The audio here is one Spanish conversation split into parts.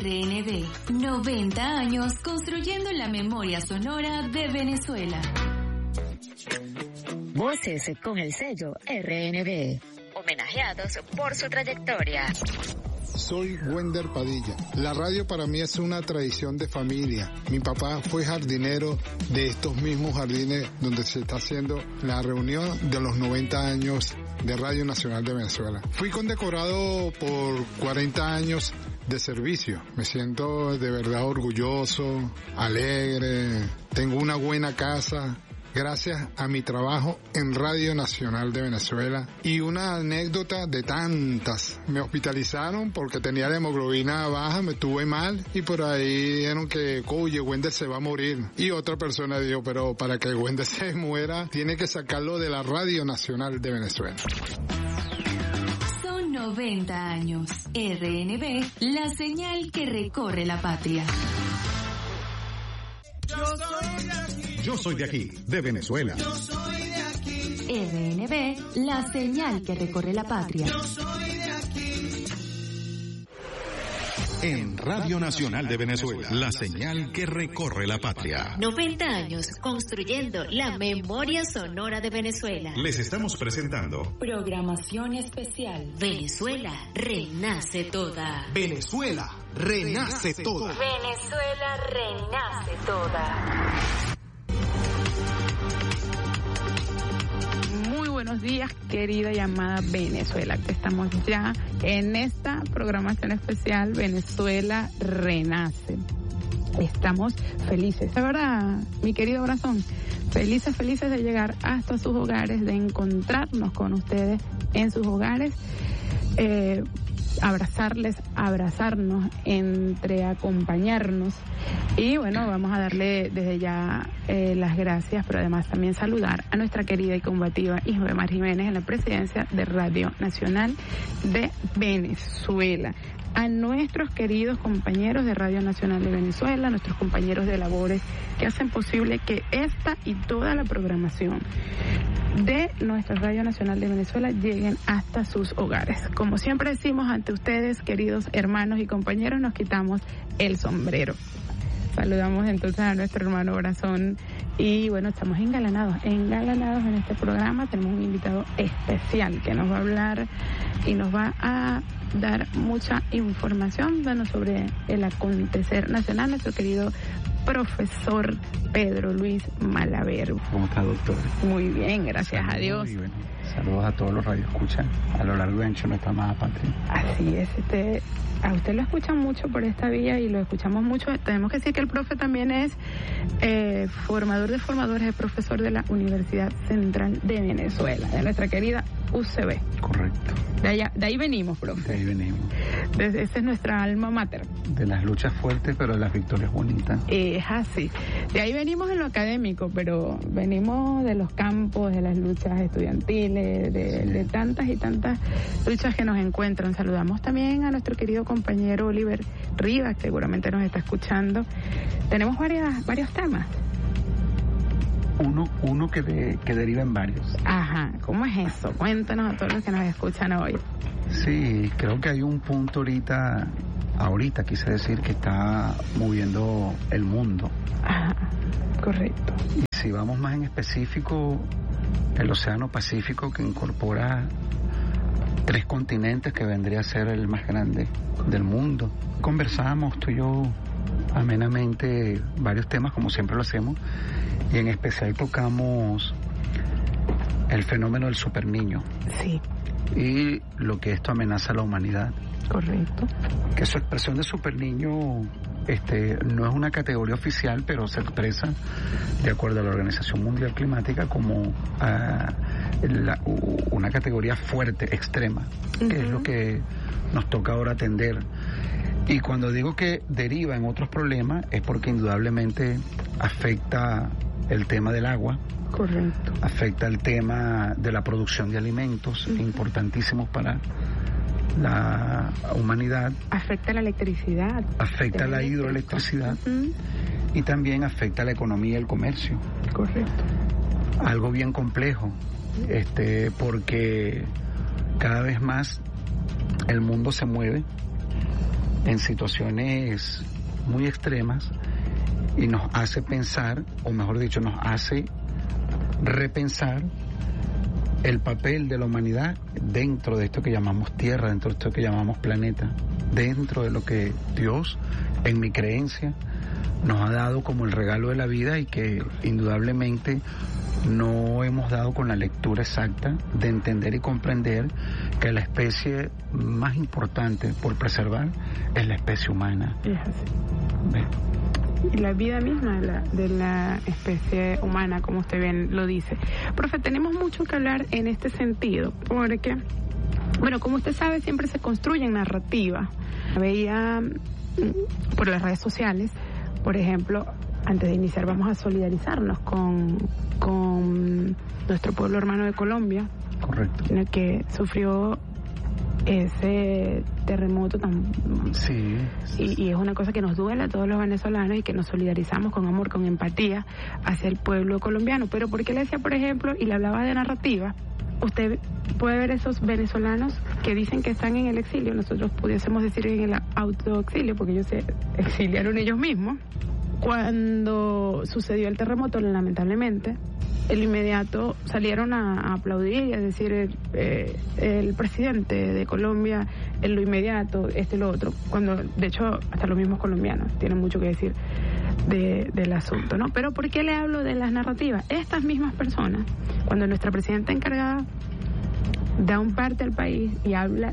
RNB, 90 años construyendo la memoria sonora de Venezuela. Voces con el sello RNB, homenajeados por su trayectoria. Soy Wender Padilla. La radio para mí es una tradición de familia. Mi papá fue jardinero de estos mismos jardines donde se está haciendo la reunión de los 90 años de Radio Nacional de Venezuela. Fui condecorado por 40 años de servicio. Me siento de verdad orgulloso, alegre, tengo una buena casa. Gracias a mi trabajo en Radio Nacional de Venezuela. Y una anécdota de tantas. Me hospitalizaron porque tenía la hemoglobina baja, me tuve mal y por ahí dijeron que, oye, Wender se va a morir. Y otra persona dijo, pero para que Wender se muera, tiene que sacarlo de la Radio Nacional de Venezuela. Son 90 años. RNB, la señal que recorre la patria. Yo soy de aquí, de Venezuela. Yo soy de aquí. RNB, la señal que recorre la patria. Yo soy de aquí. En Radio Nacional de Venezuela, la señal que recorre la patria. 90 años construyendo la memoria sonora de Venezuela. Les estamos presentando Programación especial. Venezuela renace toda. Venezuela renace toda. Venezuela renace toda. Muy buenos días, querida y amada Venezuela. Estamos ya en esta programación especial Venezuela Renace. Estamos felices, de verdad, mi querido corazón, felices de llegar hasta sus hogares, de encontrarnos con ustedes en sus hogares, abrazarnos, acompañarnos. Y bueno, vamos a darle desde ya las gracias, pero además también saludar a nuestra querida y combativa Isabel Jiménez en la presidencia de Radio Nacional de Venezuela. A nuestros queridos compañeros de Radio Nacional de Venezuela, nuestros compañeros de labores que hacen posible que esta y toda la programación de nuestra Radio Nacional de Venezuela lleguen hasta sus hogares. Como siempre decimos ante ustedes, queridos hermanos y compañeros, nos quitamos el sombrero. Saludamos entonces a nuestro hermano Brazón y bueno, estamos engalanados en este programa. Tenemos un invitado especial que nos va a hablar y nos va a dar mucha información sobre el acontecer nacional, nuestro querido profesor Pedro Luis Malaver. ¿Cómo está, doctor? Muy bien, gracias a Dios. Muy bien. Saludos a todos los radioescuchas a lo largo y ancho de nuestra amada patria. Así es, a usted lo escuchan mucho por esta vía y lo escuchamos mucho. Tenemos que decir que el profe también es formador de formadores, es profesor de la Universidad Central de Venezuela, de nuestra querida UCB. Correcto. De ahí venimos, profe. De ahí venimos. Esa es nuestra alma mater. De las luchas fuertes, pero de las victorias bonitas. Es así. De ahí venimos en lo académico, pero venimos de los campos, de las luchas estudiantiles, de tantas y tantas luchas que nos encuentran. Saludamos también a nuestro querido compañero Oliver Rivas, que seguramente nos está escuchando. Tenemos varios temas. Uno que deriva en varios. Ajá, ¿cómo es eso? Cuéntanos a todos los que nos escuchan hoy. Sí, creo que hay un punto ahorita quise decir, que está moviendo el mundo. Ajá, correcto. Y si vamos más en específico, el Océano Pacífico, que incorpora 3 continentes, que vendría a ser el más grande del mundo. Conversamos tú y yo amenamente varios temas, como siempre lo hacemos, y en especial tocamos el fenómeno del superniño. Sí. Y lo que esto amenaza a la humanidad. Correcto. Que su expresión de superniño no es una categoría oficial, pero se expresa de acuerdo a la Organización Mundial Climática como una categoría fuerte, extrema, que es lo que nos toca ahora atender. Y cuando digo que deriva en otros problemas es porque indudablemente afecta el tema del agua. Correcto. Afecta el tema de la producción de alimentos, importantísimos para la humanidad. Afecta la electricidad. Afecta la hidroelectricidad. Y también afecta la economía y el comercio. Correcto. Algo bien complejo, porque cada vez más el mundo se mueve en situaciones muy extremas y nos hace pensar, o mejor dicho, nos hace repensar el papel de la humanidad dentro de esto que llamamos tierra, dentro de esto que llamamos planeta, dentro de lo que Dios, en mi creencia, nos ha dado como el regalo de la vida y que indudablemente no hemos dado con la lectura exacta de entender y comprender que la especie más importante por preservar es la especie humana. Es así. Y la vida misma de la especie humana, como usted bien lo dice. Profe, tenemos mucho que hablar en este sentido, porque, bueno, como usted sabe, siempre se construyen narrativas. Veía por las redes sociales, por ejemplo, antes de iniciar vamos a solidarizarnos con nuestro pueblo hermano de Colombia. Correcto. En el que sufrió ese terremoto tan... Sí. Y es una cosa que nos duele a todos los venezolanos y que nos solidarizamos con amor, con empatía hacia el pueblo colombiano. Pero ¿por qué le decía, por ejemplo, y le hablaba de narrativa? Usted puede ver esos venezolanos que dicen que están en el exilio, nosotros pudiésemos decir en el autoexilio, porque ellos se exiliaron ellos mismos. Cuando sucedió el terremoto, lamentablemente, en lo inmediato salieron a aplaudir y a decir el presidente de Colombia en lo inmediato, y lo otro, cuando de hecho hasta los mismos colombianos tienen mucho que decir del asunto, ¿no? Pero ¿por qué le hablo de las narrativas? Estas mismas personas, cuando nuestra presidenta encargada da un parte al país y habla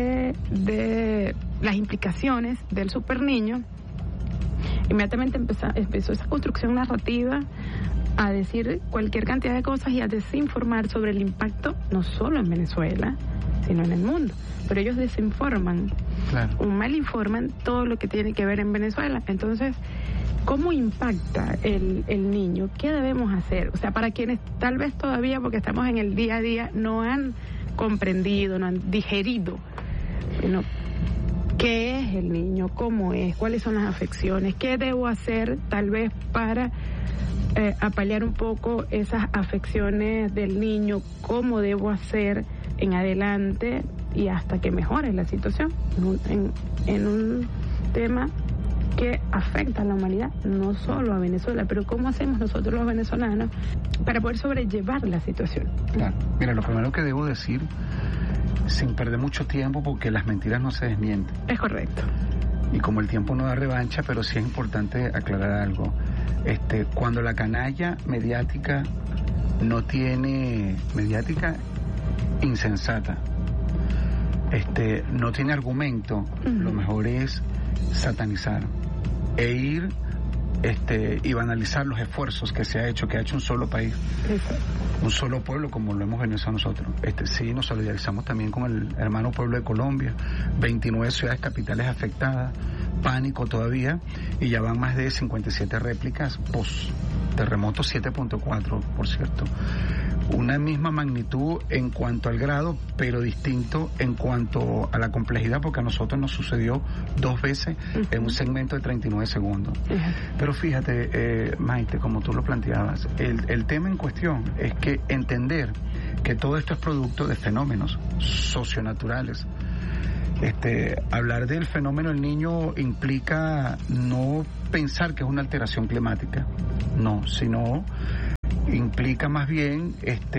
de las implicaciones del super niño, inmediatamente empezó esa construcción narrativa a decir cualquier cantidad de cosas y a desinformar sobre el impacto no solo en Venezuela, sino en el mundo. Pero ellos desinforman, claro, mal informan todo lo que tiene que ver en Venezuela. Entonces, ¿cómo impacta el niño? ¿Qué debemos hacer? O sea, para quienes tal vez todavía, porque estamos en el día a día, no han comprendido, no han digerido, sino ¿qué es el niño? ¿Cómo es? ¿Cuáles son las afecciones? ¿Qué debo hacer tal vez para apalear un poco esas afecciones del niño? ¿Cómo debo hacer en adelante y hasta que mejore la situación en un tema que afecta a la humanidad, no solo a Venezuela? Pero ¿cómo hacemos nosotros los venezolanos para poder sobrellevar la situación? Claro. Mira, lo primero que debo decir, sin perder mucho tiempo, porque las mentiras no se desmienten. Es correcto. Y como el tiempo no da revancha, pero sí es importante aclarar algo. Cuando la canalla mediática no tiene... mediática insensata, no tiene argumento, lo mejor es satanizar e ir y banalizar los esfuerzos que ha hecho un solo país, un solo pueblo, como lo hemos venido a nosotros. Sí, nos solidarizamos también con el hermano pueblo de Colombia, 29 ciudades capitales afectadas, pánico todavía, y ya van más de 57 réplicas post terremoto 7.4, por cierto. Una misma magnitud en cuanto al grado, pero distinto en cuanto a la complejidad, porque a nosotros nos sucedió 2 veces en un segmento de 39 segundos. Pero fíjate, Maite, como tú lo planteabas, el tema en cuestión es que entender que todo esto es producto de fenómenos socionaturales. Hablar del fenómeno del niño implica no pensar que es una alteración climática, no, sino implica más bien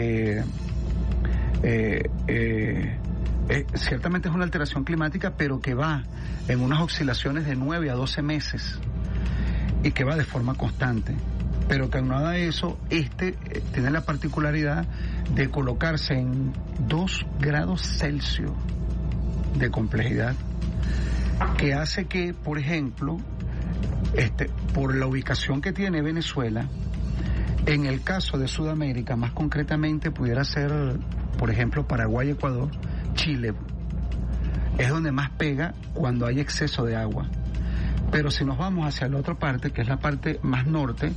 ciertamente es una alteración climática, pero que va en unas oscilaciones de 9 a 12 meses y que va de forma constante, pero que aunado a eso tiene la particularidad de colocarse en 2 grados Celsius de complejidad, que hace que, por ejemplo, por la ubicación que tiene Venezuela, en el caso de Sudamérica, más concretamente pudiera ser, por ejemplo, Paraguay, Ecuador, Chile, es donde más pega cuando hay exceso de agua. Pero si nos vamos hacia la otra parte, que es la parte más norte,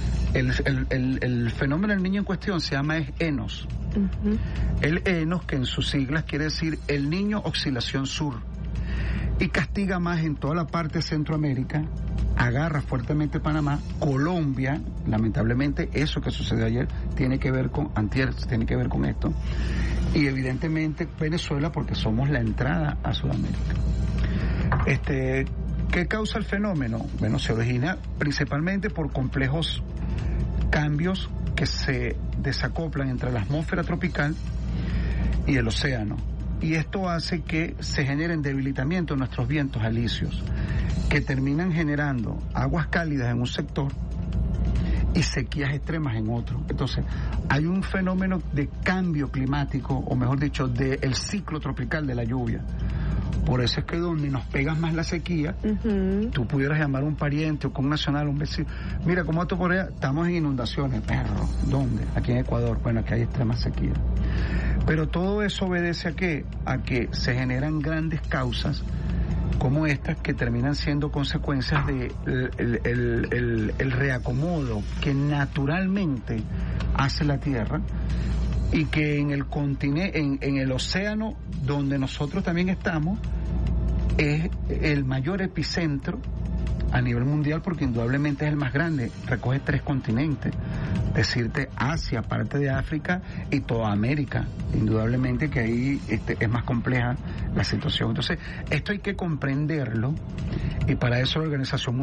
el fenómeno del niño en cuestión se llama ENOS. El ENOS, que en sus siglas quiere decir el niño oscilación sur, y castiga más en toda la parte de Centroamérica, agarra fuertemente Panamá, Colombia. Lamentablemente eso que sucedió ayer tiene que ver con tiene que ver con esto, y evidentemente Venezuela, porque somos la entrada a Sudamérica. ¿Qué causa el fenómeno? Bueno, se origina principalmente por complejos cambios que se desacoplan entre la atmósfera tropical y el océano. Y esto hace que se generen debilitamiento en nuestros vientos alisios, que terminan generando aguas cálidas en un sector y sequías extremas en otro. Entonces, hay un fenómeno de cambio climático, o mejor dicho, del ciclo tropical de la lluvia. Por eso es que donde nos pega más la sequía, tú pudieras llamar a un pariente o con un nacional, un vecino, mira, ¿cómo esto por allá? Estamos en inundaciones, perro. ¿Dónde? Aquí en Ecuador. Bueno, aquí hay extrema sequía. Pero todo eso obedece a ¿qué? A que se generan grandes causas como estas que terminan siendo consecuencias de el reacomodo que naturalmente hace la Tierra, y que en el continente, en el océano donde nosotros también estamos, es el mayor epicentro a nivel mundial, porque indudablemente es el más grande, recoge 3 continentes, decirte Asia, parte de África y toda América. Indudablemente que ahí es más compleja la situación. Entonces, esto hay que comprenderlo, y para eso la Organización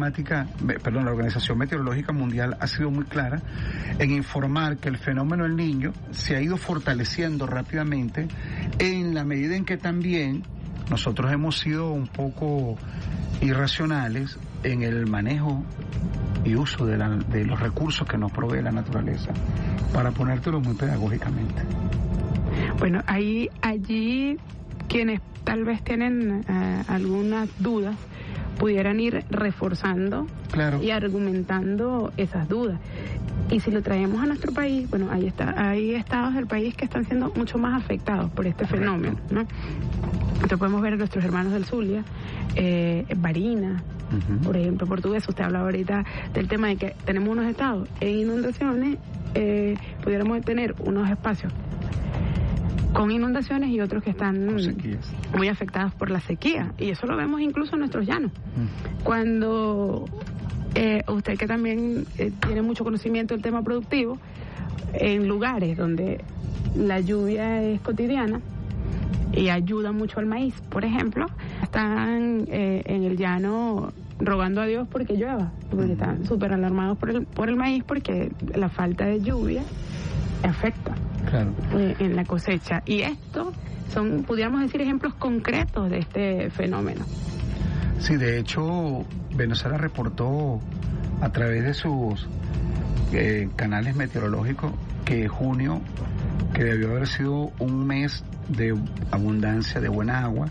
Meteorológica Mundial ha sido muy clara en informar que el fenómeno del Niño se ha ido fortaleciendo rápidamente en la medida en que también nosotros hemos sido un poco irracionales en el manejo y uso de los recursos que nos provee la naturaleza, para ponértelo muy pedagógicamente. Bueno, allí quienes tal vez tienen algunas dudas pudieran ir reforzando, claro, y argumentando esas dudas. Y si lo traemos a nuestro país, bueno, hay estados del país que están siendo mucho más afectados por este fenómeno, ¿no? Entonces podemos ver a nuestros hermanos del Zulia, Barinas, por ejemplo, Portuguesa. Usted hablaba ahorita del tema de que tenemos unos estados en inundaciones, pudiéramos tener unos espacios con inundaciones y otros que están muy afectados por la sequía, y eso lo vemos incluso en nuestros llanos. Cuando usted, que también tiene mucho conocimiento del tema productivo, en lugares donde la lluvia es cotidiana y ayuda mucho al maíz, por ejemplo, están en el llano rogando a Dios porque llueva, porque están súper alarmados por el maíz, porque la falta de lluvia afecta, claro, en la cosecha. Y esto son, pudiéramos decir, ejemplos concretos de este fenómeno. Sí, de hecho, Venezuela reportó a través de sus canales meteorológicos que junio, que debió haber sido un mes de abundancia de buena agua,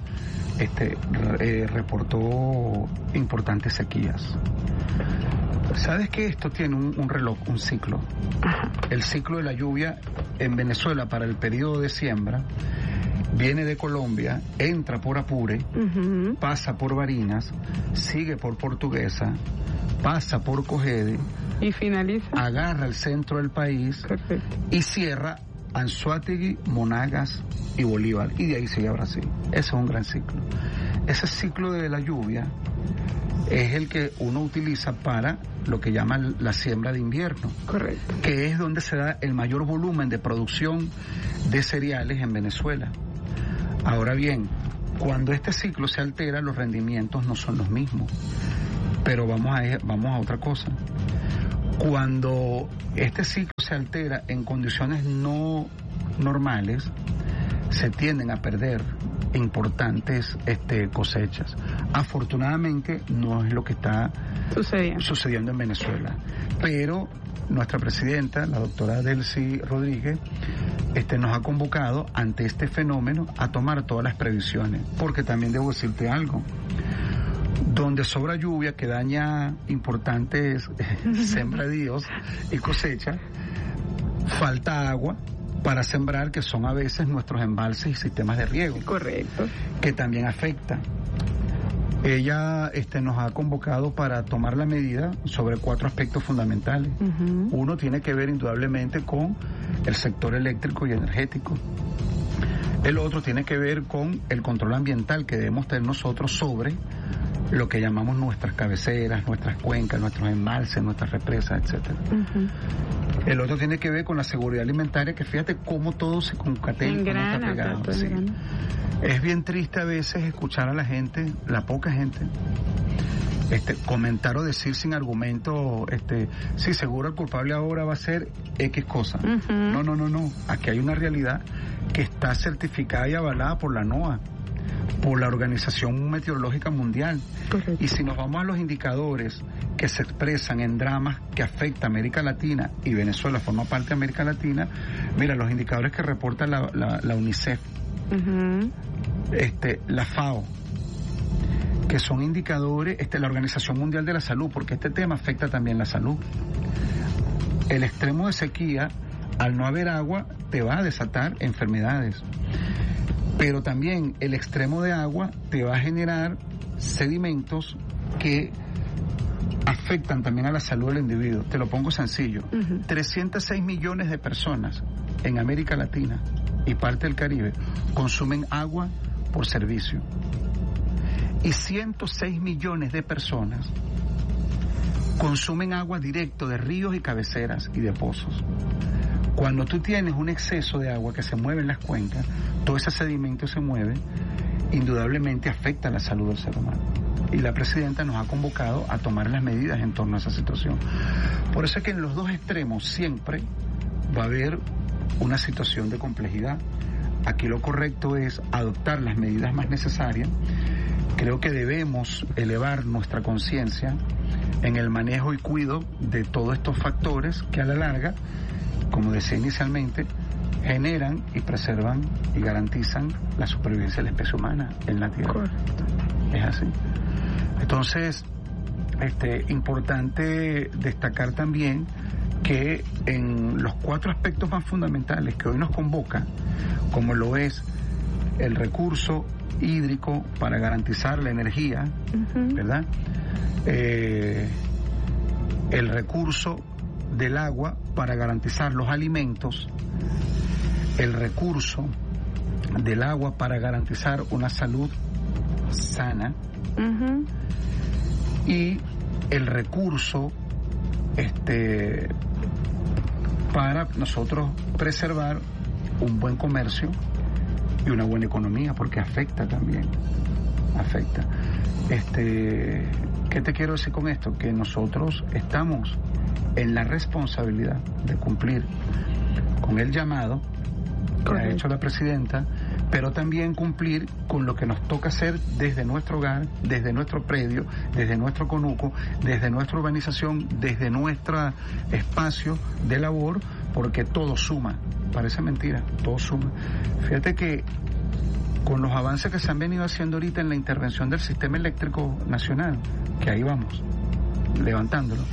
reportó importantes sequías. ¿Sabes que esto tiene un reloj, un ciclo? El ciclo de la lluvia en Venezuela para el periodo de siembra viene de Colombia, entra por Apure, pasa por Barinas, sigue por Portuguesa, pasa por Cogede y finaliza, agarra el centro del país. Perfecto. Y cierra Anzoátegui, Monagas y Bolívar, y de ahí sigue a Brasil. Ese es un gran ciclo. Ese ciclo de la lluvia es el que uno utiliza para lo que llaman la siembra de invierno. Correcto. Que es donde se da el mayor volumen de producción de cereales en Venezuela. Ahora bien, cuando este ciclo se altera, los rendimientos no son los mismos. Pero vamos a otra cosa. Cuando este ciclo se altera en condiciones no normales, se tienden a perder importantes cosechas. Afortunadamente no es lo que está sucediendo en Venezuela, pero nuestra presidenta, la doctora Delcy Rodríguez, nos ha convocado ante este fenómeno a tomar todas las previsiones, porque también debo decirte algo: donde sobra lluvia que daña importantes sembradíos y cosechas, falta agua para sembrar, que son a veces nuestros embalses y sistemas de riego. Correcto. Que también afecta. Ella nos ha convocado para tomar la medida sobre 4 aspectos fundamentales. Uno tiene que ver indudablemente con el sector eléctrico y energético. El otro tiene que ver con el control ambiental que debemos tener nosotros sobre lo que llamamos nuestras cabeceras, nuestras cuencas, nuestros embalses, nuestras represas, etcétera. El otro tiene que ver con la seguridad alimentaria, que fíjate cómo todo se concatena, cómo está pegado. Sí. Es bien triste a veces escuchar a la gente, la poca gente, comentar o decir sin argumento, sí, seguro el culpable ahora va a ser X cosa. No. Aquí hay una realidad que está certificada y avalada por la NOAA, por la Organización Meteorológica Mundial. Correcto. Y si nos vamos a los indicadores que se expresan en dramas que afectan a América Latina, y Venezuela forma parte de América Latina, mira, los indicadores que reporta la UNICEF, la FAO, que son indicadores, la Organización Mundial de la Salud, porque este tema afecta también la salud. El extremo de sequía, al no haber agua, te va a desatar enfermedades. Pero también el extremo de agua te va a generar sedimentos que afectan también a la salud del individuo. Te lo pongo sencillo. 306 millones de personas en América Latina y parte del Caribe consumen agua por servicio. Y 106 millones de personas consumen agua directo de ríos y cabeceras y de pozos. Cuando tú tienes un exceso de agua que se mueve en las cuencas, todo ese sedimento se mueve, indudablemente afecta a la salud del ser humano. Y la presidenta nos ha convocado a tomar las medidas en torno a esa situación. Por eso es que en los dos extremos siempre va a haber una situación de complejidad. Aquí lo correcto es adoptar las medidas más necesarias. Creo que debemos elevar nuestra conciencia en el manejo y cuidado de todos estos factores que a la larga, como decía inicialmente, generan y preservan y garantizan la supervivencia de la especie humana en la Tierra. Correcto. Es así. Entonces, importante destacar también que en los 4 aspectos más fundamentales que hoy nos convoca, como lo es el recurso hídrico para garantizar la energía, ¿verdad? El recurso del agua para garantizar los alimentos, el recurso del agua para garantizar una salud sana, y el recurso para nosotros preservar un buen comercio y una buena economía, porque afecta también, afecta. ¿Qué te quiero decir con esto? Que nosotros estamos en la responsabilidad de cumplir con el llamado que ha hecho la presidenta, pero también cumplir con lo que nos toca hacer desde nuestro hogar, desde nuestro predio, desde nuestro conuco, desde nuestra urbanización, desde nuestro espacio de labor, porque todo suma. Parece mentira, todo suma. Fíjate que con los avances que se han venido haciendo ahorita en la intervención del sistema eléctrico nacional, que ahí vamos, levantándolo,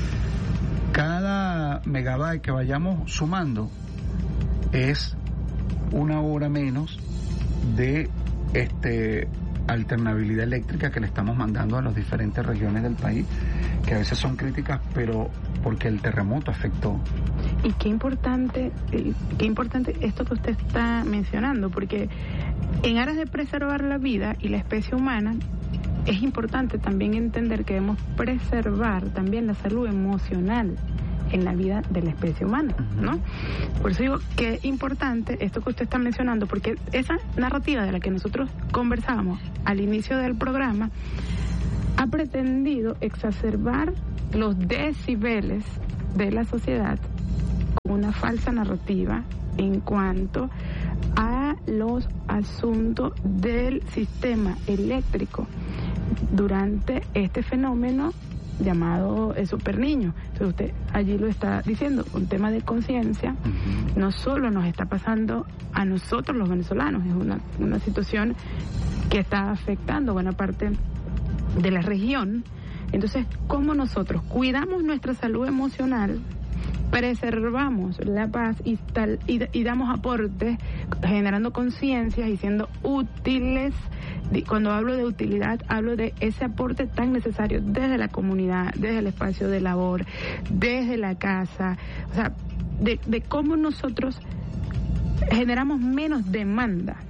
cada megabyte que vayamos sumando es una hora menos de alternabilidad eléctrica que le estamos mandando a las diferentes regiones del país, que a veces son críticas, pero porque el terremoto afectó. Y qué importante esto que usted está mencionando, porque en aras de preservar la vida y la especie humana, es importante también entender que debemos preservar también la salud emocional en la vida de la especie humana, ¿no? Por eso digo que es importante esto que usted está mencionando, porque esa narrativa de la que nosotros conversábamos al inicio del programa ha pretendido exacerbar los decibeles de la sociedad con una falsa narrativa en cuanto a los asuntos del sistema eléctrico durante este fenómeno llamado el superniño. Entonces usted allí lo está diciendo, un tema de conciencia. No solo nos está pasando a nosotros los venezolanos, es una situación que está afectando buena parte de la región. Entonces, ¿cómo nosotros cuidamos nuestra salud emocional, preservamos la paz y damos aportes, generando conciencias y siendo útiles? Cuando hablo de utilidad, hablo de ese aporte tan necesario desde la comunidad, desde el espacio de labor, desde la casa, o sea, de cómo nosotros generamos menos demanda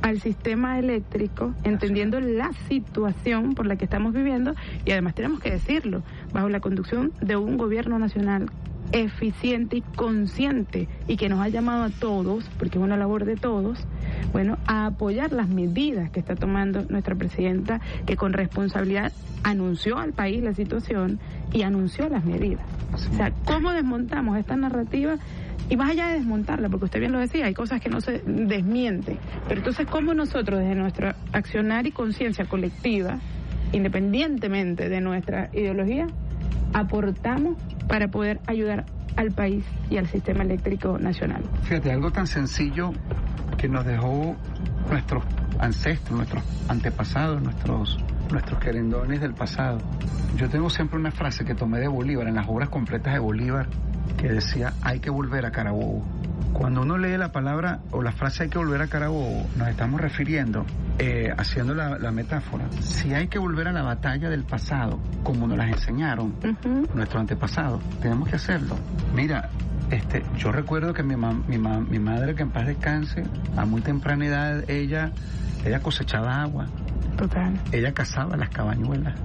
al sistema eléctrico, entendiendo la situación por la que estamos viviendo, y además tenemos que decirlo, bajo la conducción de un gobierno nacional eficiente y consciente, y que nos ha llamado a todos, porque es una labor de todos, bueno, a apoyar las medidas que está tomando nuestra presidenta, que con responsabilidad anunció al país la situación y anunció las medidas. O sea, ¿cómo desmontamos esta narrativa? Y más allá de desmontarla, porque usted bien lo decía, hay cosas que no se desmienten, pero entonces ¿cómo nosotros desde nuestro accionar y conciencia colectiva, independientemente de nuestra ideología, aportamos para poder ayudar al país y al sistema eléctrico nacional? Fíjate, algo tan sencillo que nos dejó nuestros ancestros, nuestros antepasados, nuestros querendones del pasado. Yo tengo siempre una frase que tomé de Bolívar, en las obras completas de Bolívar, que decía, hay que volver a Carabobo. Cuando uno lee la palabra o la frase hay que volver a Carabobo, nos estamos refiriendo, haciendo la metáfora, si hay que volver a la batalla del pasado, como nos las enseñaron nuestros antepasados, tenemos que hacerlo. Mira, yo recuerdo que mi madre, que en paz descanse, a muy temprana edad, ella cosechaba agua. Total. Ella cazaba las cabañuelas.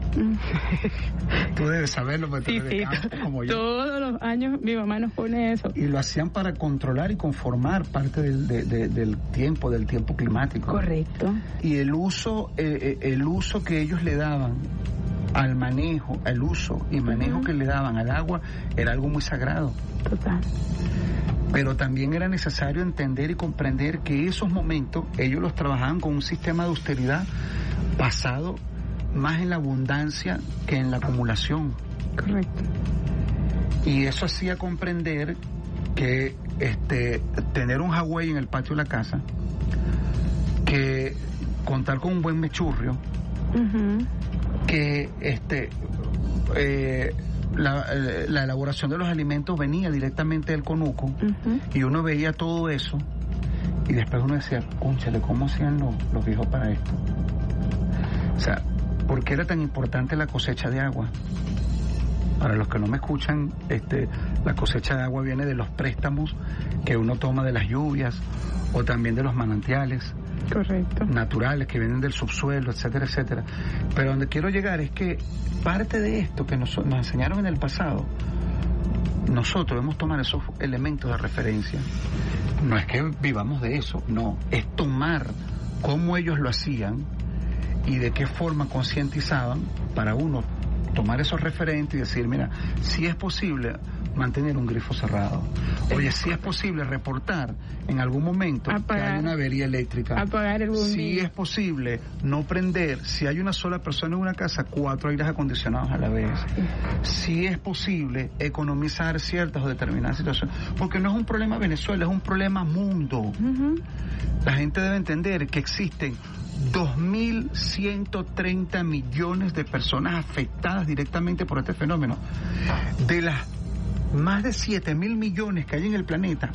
Tú debes saberlo, porque tú eres de campo como yo. Todos los años mi mamá nos pone eso. Y lo hacían para controlar y conformar parte del tiempo climático. Correcto. Y el uso que ellos le daban al manejo, el uso y manejo que le daban al agua era algo muy sagrado. Total. Pero también era necesario entender y comprender que esos momentos ellos los trabajaban con un sistema de austeridad basado más en la abundancia que en la acumulación. Correcto. Y eso hacía comprender que tener un Hawái en el patio de la casa, que contar con un buen mechurrio, que la elaboración de los alimentos venía directamente del conuco, y uno veía todo eso y después uno decía, cónchale, ¿cómo hacían los viejos para esto? O sea, ¿por qué era tan importante la cosecha de agua? Para los que no me escuchan, la cosecha de agua viene de los préstamos que uno toma de las lluvias o también de los manantiales. Correcto. Naturales que vienen del subsuelo, etcétera, etcétera. Pero donde quiero llegar es que parte de esto que nos enseñaron en el pasado, nosotros debemos tomar esos elementos de referencia. No es que vivamos de eso, no, es tomar cómo ellos lo hacían y de qué forma concientizaban para uno tomar esos referentes y decir, mira, si es posible mantener un grifo cerrado. Oye, si es posible reportar en algún momento que hay una avería eléctrica. Apagar el bombillo. Si es posible no prender, si hay una sola persona en una casa, 4 aires acondicionados a la vez. Si es posible economizar ciertas o determinadas situaciones. Porque no es un problema Venezuela, es un problema mundo. La gente debe entender que existen 2.130 millones de personas afectadas directamente por este fenómeno. De las más de 7.000 millones que hay en el planeta,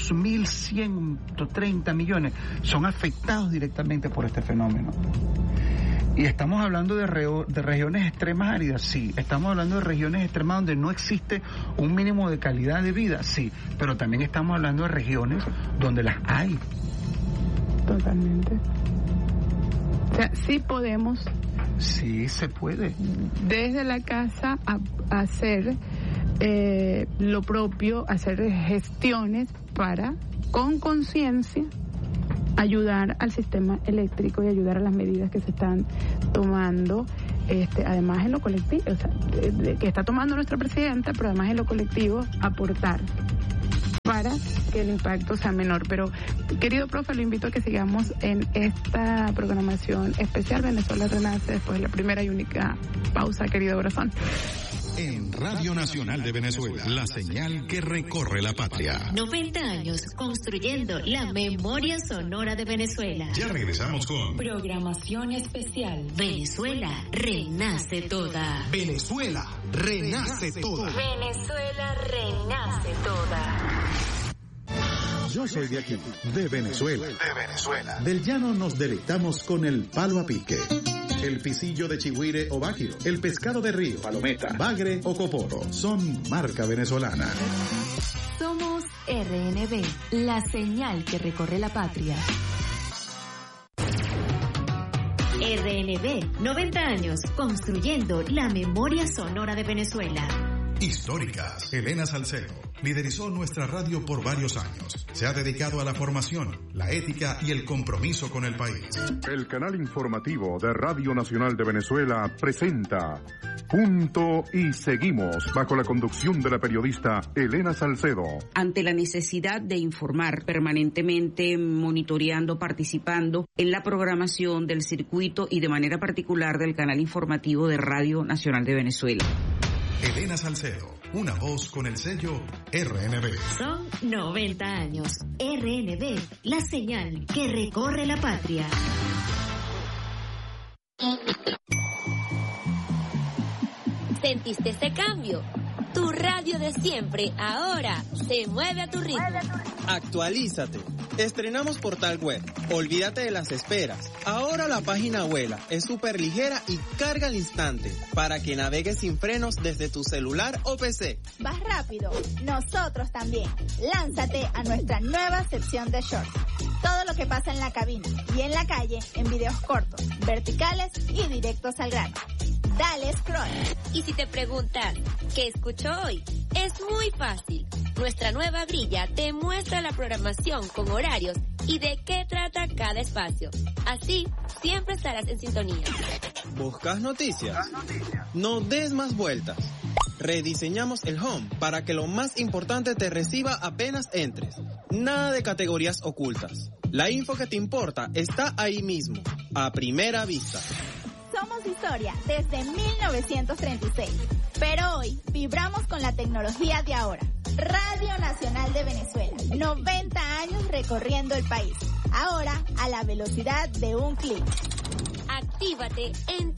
2.130 millones son afectados directamente por este fenómeno. Y estamos hablando de regiones extremas áridas, sí. Estamos hablando de regiones extremas donde no existe un mínimo de calidad de vida, sí. Pero también estamos hablando de regiones donde las hay. Totalmente. O sea, sí podemos. Sí se puede. Desde la casa a hacer lo propio, hacer gestiones para, con conciencia, ayudar al sistema eléctrico y ayudar a las medidas que se están tomando, además en lo colectivo, o sea, que está tomando nuestra presidenta, pero además en lo colectivo aportar para que el impacto sea menor. Pero, querido profe, lo invito a que sigamos en esta programación especial Venezuela Renace después de la primera y única pausa, querido corazón. En Radio Nacional de Venezuela, la señal que recorre la patria. 90 años construyendo la memoria sonora de Venezuela. Ya regresamos con Programación especial. Venezuela renace toda. Venezuela renace toda. Venezuela renace toda. Yo soy de aquí, de Venezuela. Del llano nos deleitamos con el palo a pique, el pisillo de chigüire o báquiro, el pescado de río, palometa, bagre o coporo. Son marca venezolana. Somos RNB, la señal que recorre la patria. RNB, 90 años construyendo la memoria sonora de Venezuela. Históricas. Elena Salcedo liderizó nuestra radio por varios años. Se ha dedicado a la formación, la ética y el compromiso con el país. El canal informativo de Radio Nacional de Venezuela presenta Punto y Seguimos, bajo la conducción de la periodista Elena Salcedo. Ante la necesidad de informar permanentemente, monitoreando, participando en la programación del circuito y de manera particular del canal informativo de Radio Nacional de Venezuela. Elena Salcedo, una voz con el sello RNB. Son 90 años. RNB, la señal que recorre la patria. ¿Sentiste ese cambio? Tu radio de siempre ahora se mueve a tu ritmo. Actualízate. Estrenamos portal web. Olvídate de las esperas. Ahora la página vuela, es súper ligera y carga al instante para que navegues sin frenos desde tu celular o PC. ¿Vas rápido? Nosotros también. Lánzate a nuestra nueva sección de shorts. Todo lo que pasa en la cabina y en la calle en videos cortos, verticales y directos al grano. Dale scroll. Y si te preguntas, ¿qué escucho hoy? Es muy fácil. Nuestra nueva grilla te muestra la programación con horarios y de qué trata cada espacio. Así, siempre estarás en sintonía. ¿Buscas noticias? No des más vueltas. Rediseñamos el home para que lo más importante te reciba apenas entres. Nada de categorías ocultas. La info que te importa está ahí mismo, a primera vista. Somos historia desde 1936, pero hoy vibramos con la tecnología de ahora. Radio Nacional de Venezuela, 90 años recorriendo el país, ahora a la velocidad de un clic. Actívate en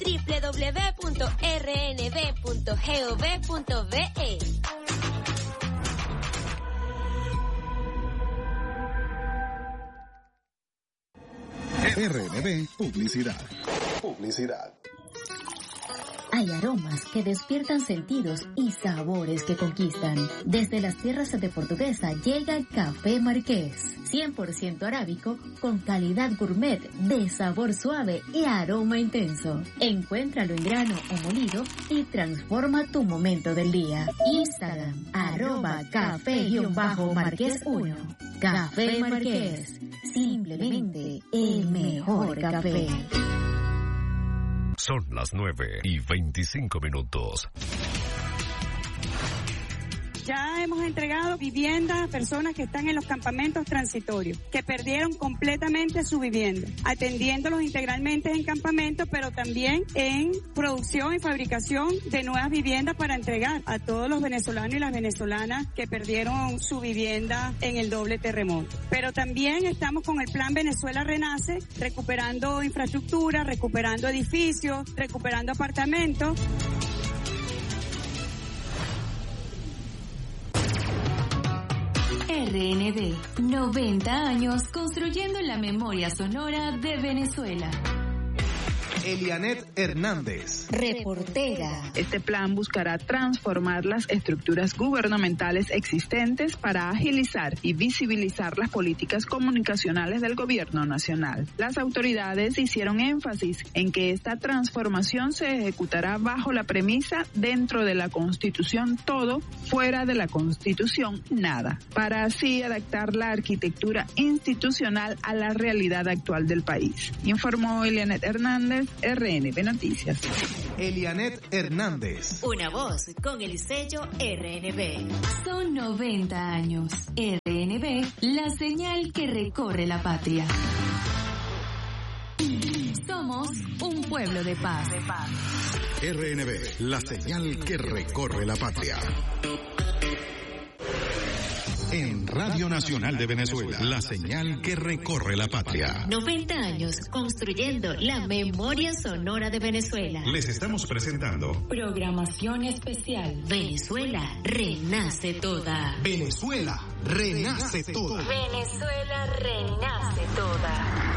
www.rnb.gov.be. RNB Publicidad. Hay aromas que despiertan sentidos y sabores que conquistan. Desde las tierras de Portuguesa llega el Café Marqués, 100% arábico con calidad gourmet de sabor suave y aroma intenso. Encuéntralo en grano o molido y transforma tu momento del día. Instagram, @café_marqués1. Café Marqués, simplemente el mejor café. Son las 9:25. Ya hemos entregado viviendas a personas que están en los campamentos transitorios, que perdieron completamente su vivienda, atendiéndolos integralmente en campamentos, pero también en producción y fabricación de nuevas viviendas para entregar a todos los venezolanos y las venezolanas que perdieron su vivienda en el doble terremoto. Pero también estamos con el Plan Venezuela Renace, recuperando infraestructura, recuperando edificios, recuperando apartamentos. RNB, 90 años construyendo la memoria sonora de Venezuela. Elianet Hernández, reportera. Este plan buscará transformar las estructuras gubernamentales existentes para agilizar y visibilizar las políticas comunicacionales del gobierno nacional. Las autoridades hicieron énfasis en que esta transformación se ejecutará bajo la premisa dentro de la Constitución todo, fuera de la Constitución nada, para así adaptar la arquitectura institucional a la realidad actual del país. Informó Elianet Hernández, RNB Noticias. Elianet Hernández. Una voz con el sello RNB. Son 90 años. RNB, la señal que recorre la patria. Somos un pueblo de paz. RNB, la señal que recorre la patria. En Radio Nacional de Venezuela, la señal que recorre la patria. 90 años construyendo la memoria sonora de Venezuela. Les estamos presentando programación especial. Venezuela renace toda. Venezuela renace toda. Venezuela renace toda.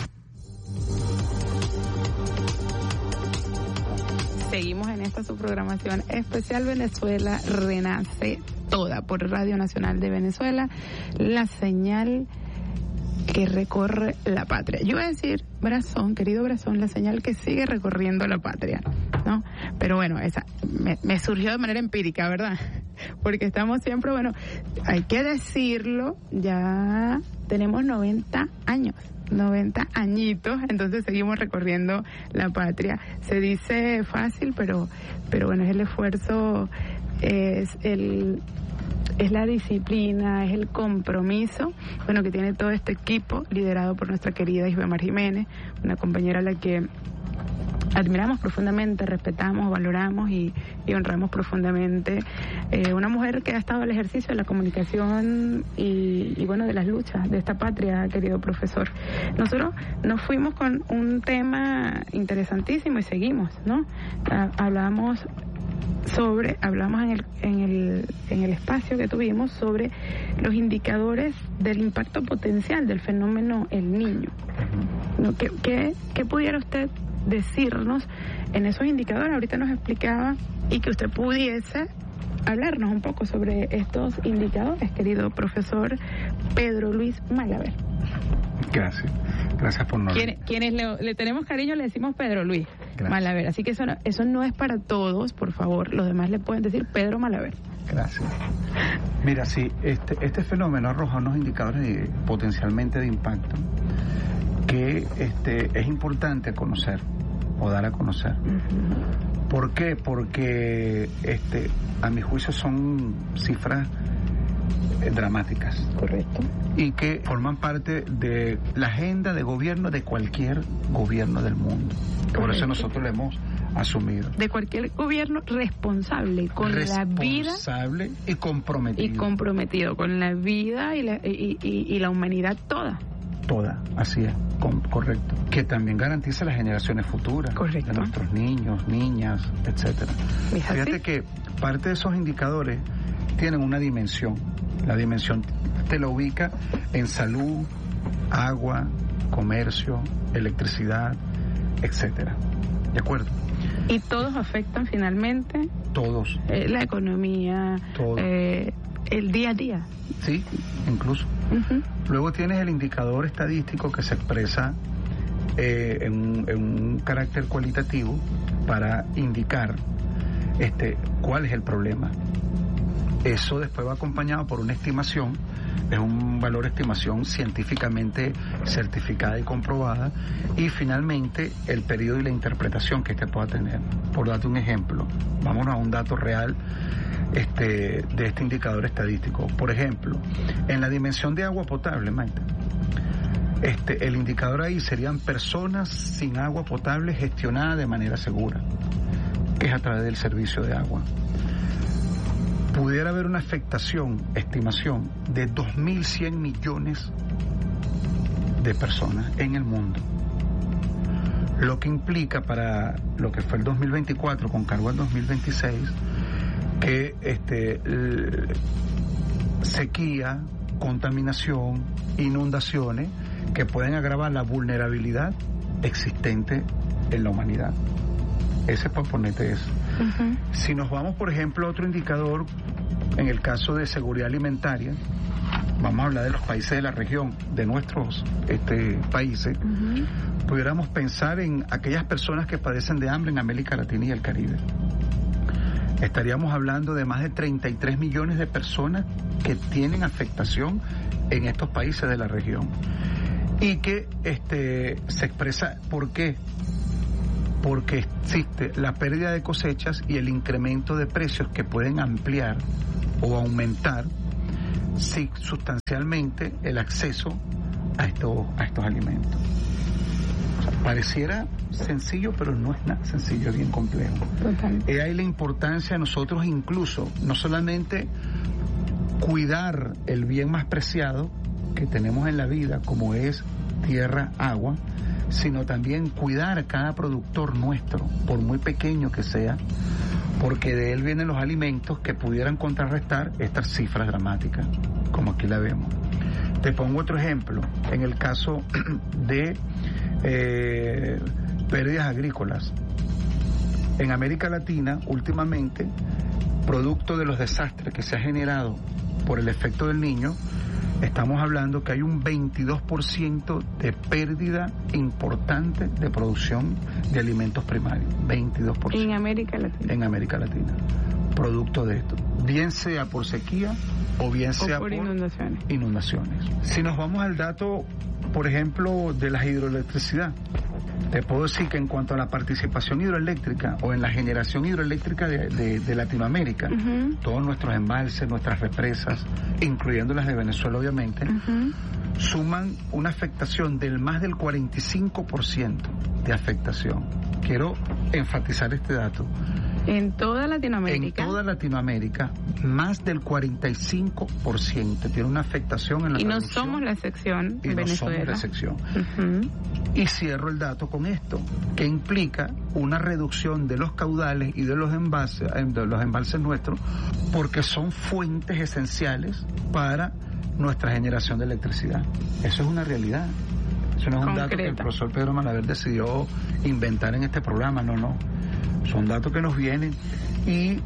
Seguimos en esta su programación especial Venezuela Renace Toda por Radio Nacional de Venezuela, la señal que recorre la patria. Yo voy a decir Brazón, querido Brazón, la señal que sigue recorriendo la patria, ¿no? Pero bueno, esa me surgió de manera empírica, ¿verdad? Porque estamos siempre, bueno, hay que decirlo, ya tenemos 90 años. 90 añitos, entonces seguimos recorriendo la patria. Se dice fácil, pero bueno, es el esfuerzo, es la disciplina, es el compromiso, bueno, que tiene todo este equipo liderado por nuestra querida Isbemar Jiménez, una compañera a la que admiramos profundamente, respetamos, valoramos y honramos profundamente, una mujer que ha estado al ejercicio de la comunicación y bueno, de las luchas de esta patria, querido profesor. Nosotros nos fuimos con un tema interesantísimo y seguimos, ¿no? Hablamos en el espacio que tuvimos sobre los indicadores del impacto potencial del fenómeno El Niño, ¿no? ¿Qué pudiera usted decirnos en esos indicadores? Ahorita nos explicaba, y que usted pudiese hablarnos un poco sobre estos indicadores, querido profesor Pedro Luis Malaver. Gracias por quienes le tenemos cariño le decimos Pedro Luis Malaver, así que eso no es para todos, por favor, los demás le pueden decir Pedro Malaver. Gracias. Mira, sí, este fenómeno arroja unos indicadores potencialmente de impacto que es importante conocer o dar a conocer. Uh-huh. ¿Por qué? Porque a mi juicio son cifras dramáticas. Correcto. Y que forman parte de la agenda de gobierno de cualquier gobierno del mundo. Correcto. Por eso nosotros lo hemos asumido. De cualquier gobierno responsable con la vida. Responsable y comprometido. Y comprometido con la vida y la humanidad toda. Toda, así es, correcto. Que también garantiza las generaciones futuras. Correcto. De nuestros niños, niñas, etcétera. Fíjate que parte de esos indicadores tienen una dimensión. La dimensión te la ubica en salud, agua, comercio, electricidad, etcétera. ¿De acuerdo? Y todos afectan finalmente. Todos. La economía. Todo. El día a día. Sí, incluso. Uh-huh. Luego tienes el indicador estadístico que se expresa en un carácter cualitativo para indicar cuál es el problema. Eso después va acompañado por una estimación, es un valor de estimación científicamente certificada y comprobada, y finalmente el periodo y la interpretación que pueda tener. Por darte un ejemplo, vámonos a un dato real de este indicador estadístico. Por ejemplo, en la dimensión de agua potable, Maite, el indicador ahí serían personas sin agua potable gestionada de manera segura, que es a través del servicio de agua. Pudiera haber una estimación de 2.100 millones de personas en el mundo, lo que implica para lo que fue el 2024 con cargo al 2026 que sequía, contaminación, inundaciones que pueden agravar la vulnerabilidad existente en la humanidad. Ese es para ponerte eso. Uh-huh. Si nos vamos, por ejemplo, a otro indicador, en el caso de seguridad alimentaria, vamos a hablar de los países de la región, de nuestros países, uh-huh, pudiéramos pensar en aquellas personas que padecen de hambre en América Latina y el Caribe. Estaríamos hablando de más de 33 millones de personas que tienen afectación en estos países de la región. Y que se expresa, ¿por qué? Porque existe la pérdida de cosechas y el incremento de precios que pueden ampliar o aumentar sustancialmente el acceso a estos alimentos. O sea, pareciera sencillo, pero no es nada sencillo, es bien complejo. Total. Hay la importancia de nosotros incluso, no solamente cuidar el bien más preciado que tenemos en la vida, como es tierra, agua, sino también cuidar a cada productor nuestro, por muy pequeño que sea, porque de él vienen los alimentos que pudieran contrarrestar estas cifras dramáticas, como aquí la vemos. Te pongo otro ejemplo, en el caso de pérdidas agrícolas. En América Latina, últimamente, producto de los desastres que se ha generado por el efecto del Niño, estamos hablando que hay un 22% de pérdida importante de producción de alimentos primarios. 22%. En América Latina. En América Latina. Producto de esto. Bien sea por sequía o bien sea por inundaciones. Si nos vamos al dato, por ejemplo, de la hidroelectricidad, te puedo decir que en cuanto a la participación hidroeléctrica o en la generación hidroeléctrica de Latinoamérica, todos nuestros embalses, nuestras represas, incluyendo las de Venezuela obviamente, suman una afectación del más del 45% de afectación. Quiero enfatizar este dato. En toda Latinoamérica. En toda Latinoamérica, más del 45% tiene una afectación en la reducción. Y no somos la excepción en Venezuela. No somos la excepción. Y cierro el dato con esto, que implica una reducción de los caudales y de los embalses nuestros, porque son fuentes esenciales para nuestra generación de electricidad. Eso es una realidad. Eso no es un dato que el profesor Pedro Malaver decidió inventar en este programa, no. Son datos que nos vienen. Y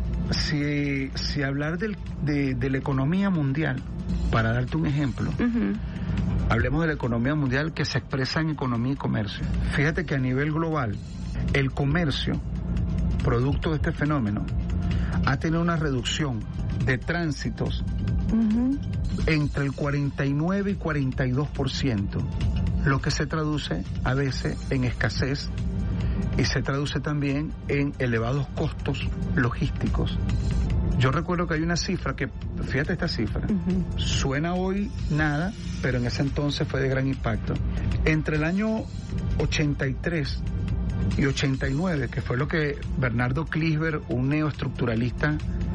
si hablar de la economía mundial, para darte un ejemplo, hablemos de la economía mundial que se expresa en economía y comercio. Fíjate que a nivel global, el comercio, producto de este fenómeno, ha tenido una reducción de tránsitos entre el 49 y 42%, lo que se traduce a veces en escasez y se traduce también en elevados costos logísticos. Yo recuerdo que hay una cifra que, fíjate esta cifra, suena hoy nada, pero en ese entonces fue de gran impacto. Entre el año 83 y 89, que fue lo que Bernardo Kliesberg, un neoestructuralista,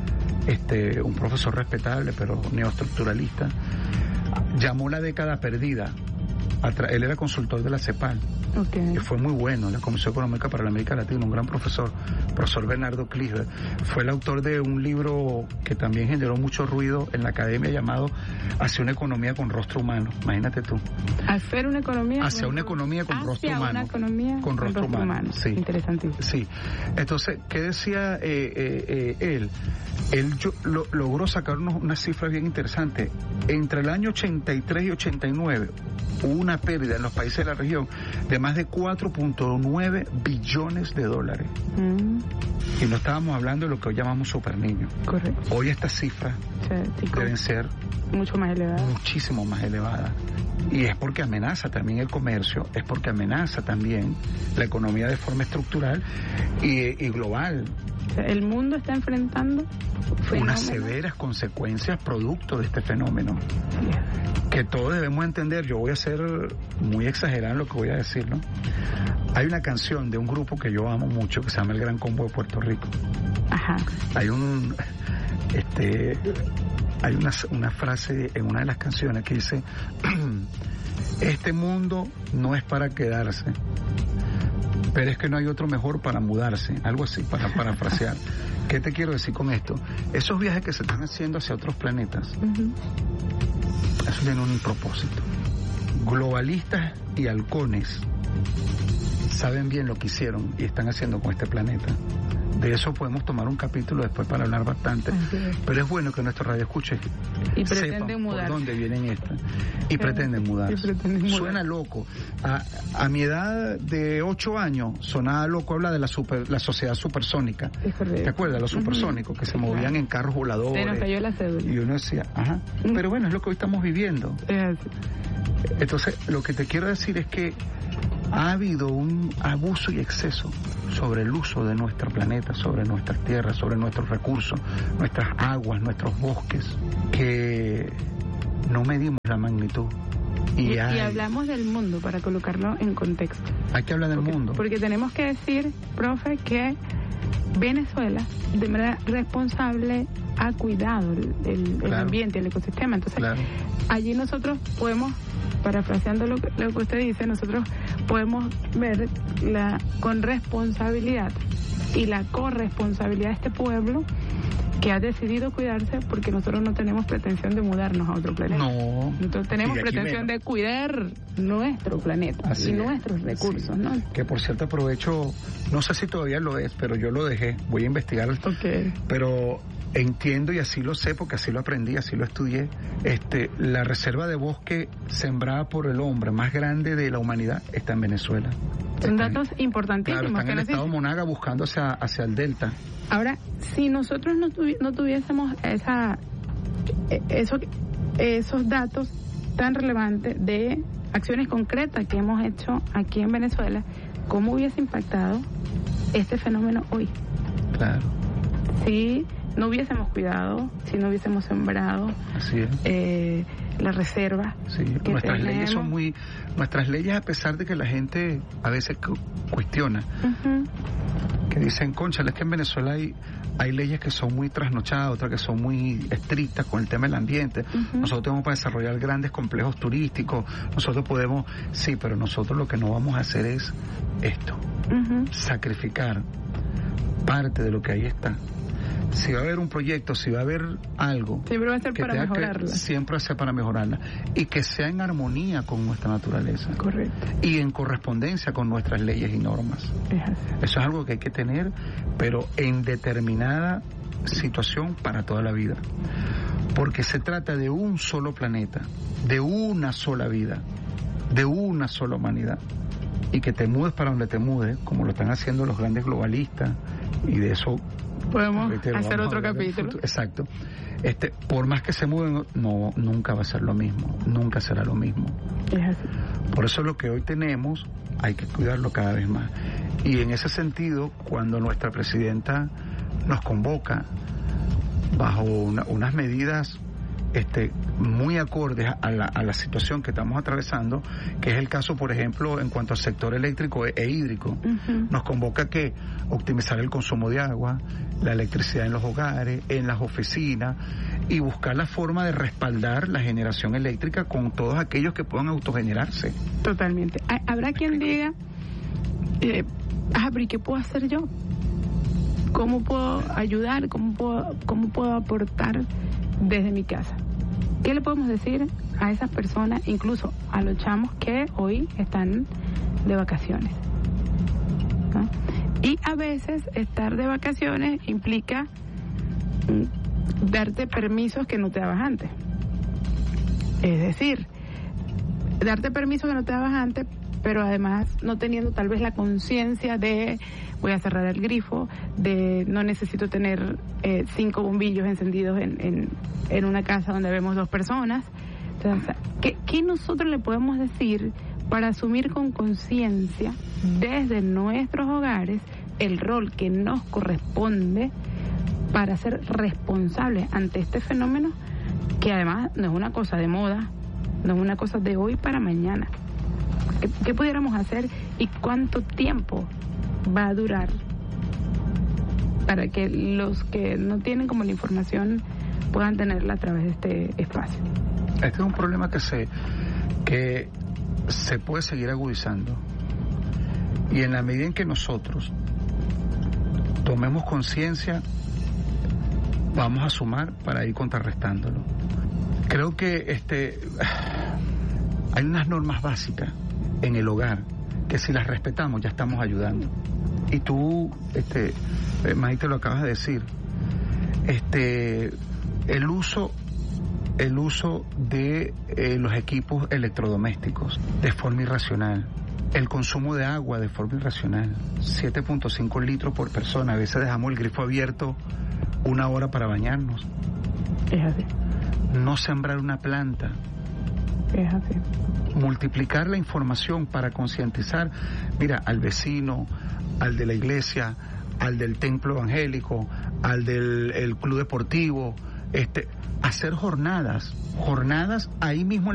un profesor respetable, pero neoestructuralista, llamó la década perdida. Él era consultor de la CEPAL. Y fue muy bueno, la Comisión Económica para la América Latina, un gran profesor Bernardo Kliesberg. Fue el autor de un libro que también generó mucho ruido en la academia llamado Hacia una economía con rostro humano. Imagínate tú. Hacia una economía con rostro humano. Una economía con rostro humano. Sí. Interesantísimo. Sí. Entonces, ¿qué decía él? Él logró sacar unas cifras bien interesantes. Entre el año 83 y 89 hubo una pérdida en los países de la región de más de 4.9 billones de dólares. Y no estábamos hablando de lo que hoy llamamos superniños. Correcto. Hoy estas cifras deben ser mucho más elevadas. Muchísimo más elevadas. Y es porque amenaza también el comercio, es porque amenaza también la economía de forma estructural y global. El mundo está enfrentando unas severas consecuencias producto de este fenómeno que todos debemos entender. Yo voy a ser muy exagerado en lo que voy a decir, ¿no? Hay una canción de un grupo que yo amo mucho que se llama El Gran Combo de Puerto Rico. Hay hay una frase en una de las canciones que dice este mundo no es para quedarse, pero es que no hay otro mejor para mudarse, algo así, para parafrasear. ¿Qué te quiero decir con esto? Esos viajes que se están haciendo hacia otros planetas, eso tiene un propósito. Globalistas y halcones saben bien lo que hicieron y están haciendo con este planeta. De eso podemos tomar un capítulo después para hablar bastante, pero es bueno que nuestros radioescuchas sepan por dónde vienen estas y pretenden mudarse. Suena loco. A mi edad de 8 años sonaba loco hablar de la sociedad supersónica. ¿Te acuerdas? Los supersónicos que se movían en carros voladores. Se nos cayó la cédula. Y uno decía, pero bueno, es lo que hoy estamos viviendo. Entonces, lo que te quiero decir es que ha habido un abuso y exceso sobre el uso de nuestro planeta, sobre nuestras tierras, sobre nuestros recursos, nuestras aguas, nuestros bosques, que no medimos la magnitud. Y hablamos del mundo, para colocarlo en contexto. Hay que hablar del mundo. Porque tenemos que decir, profe, que Venezuela, de manera responsable, ha cuidado el ambiente, el ecosistema. Entonces, allí nosotros podemos, parafraseando lo que usted dice, nosotros podemos ver con responsabilidad y la corresponsabilidad de este pueblo que ha decidido cuidarse, porque nosotros no tenemos pretensión de mudarnos a otro planeta. No. Nosotros tenemos pretensión de cuidar nuestro planeta y nuestros recursos, ¿no? Que por cierto aprovecho, no sé si todavía lo es, pero yo lo dejé, voy a investigar esto. Pero entiendo y así lo sé porque así lo aprendí, así lo estudié, la reserva de bosque sembrada por el hombre más grande de la humanidad está en Venezuela. Son datos importantísimos. Claro, están en el estado Monaga buscando hacia el delta. Ahora, si nosotros no tuviésemos esos datos tan relevantes de acciones concretas que hemos hecho aquí en Venezuela, ¿cómo hubiese impactado este fenómeno hoy? Claro. Si no hubiésemos cuidado, si no hubiésemos sembrado la reserva. Sí, nuestras leyes son nuestras leyes, a pesar de que la gente a veces cuestiona, que dicen, cónchale, es que en Venezuela hay leyes que son muy trasnochadas, otras que son muy estrictas con el tema del ambiente. Nosotros tenemos para desarrollar grandes complejos turísticos, nosotros podemos, sí, pero nosotros lo que no vamos a hacer es esto, sacrificar parte de lo que ahí está. Si va a haber un proyecto, si va a haber algo, siempre va a ser para mejorarla. Siempre va a ser para mejorarla. Y que sea en armonía con nuestra naturaleza. Correcto. Y en correspondencia con nuestras leyes y normas. Eso es algo que hay que tener, pero en determinada situación para toda la vida. Porque se trata de un solo planeta, de una sola vida, de una sola humanidad. Y que te mudes para donde te mudes, como lo están haciendo los grandes globalistas, y de eso podemos hacer otro capítulo. Exacto. Por más que se mueven, nunca va a ser lo mismo, nunca será lo mismo. Es así. Por eso lo que hoy tenemos hay que cuidarlo cada vez más. Y en ese sentido, cuando nuestra presidenta nos convoca bajo unas medidas muy acordes a la situación que estamos atravesando, que es el caso, por ejemplo, en cuanto al sector eléctrico e hídrico, nos convoca que optimizar el consumo de agua, la electricidad en los hogares, en las oficinas, y buscar la forma de respaldar la generación eléctrica con todos aquellos que puedan autogenerarse. Totalmente. Habrá quien diga, pero ¿y qué puedo hacer yo? ¿Cómo puedo ayudar? ¿Cómo puedo aportar desde mi casa? ¿Qué le podemos decir a esas personas, incluso a los chamos que hoy están de vacaciones? ¿No? Y a veces estar de vacaciones implica darte permisos que no te dabas antes. Es decir, darte permisos que no te dabas antes, pero además no teniendo tal vez la conciencia de voy a cerrar el grifo, de no necesito tener 5 bombillos encendidos en una casa donde vemos 2 personas. Entonces, ¿qué nosotros le podemos decir para asumir con conciencia desde nuestros hogares el rol que nos corresponde para ser responsables ante este fenómeno, que además no es una cosa de moda, no es una cosa de hoy para mañana? ¿Qué pudiéramos hacer y cuánto tiempo va a durar para que los que no tienen como la información puedan tenerla a través de este espacio? Este es un problema que se puede seguir agudizando, y en la medida en que nosotros tomemos conciencia, vamos a sumar para ir contrarrestándolo. Creo que hay unas normas básicas en el hogar que si las respetamos ya estamos ayudando. Y tú, Maite, lo acabas de decir, el uso de los equipos electrodomésticos de forma irracional, el consumo de agua de forma irracional, 7.5 litros por persona, a veces dejamos el grifo abierto 1 hora para bañarnos. Es así. No sembrar una planta. Es así. Multiplicar la información para concientizar, mira, al vecino, al de la iglesia, al del templo evangélico, al del club deportivo, hacer jornadas ahí mismo en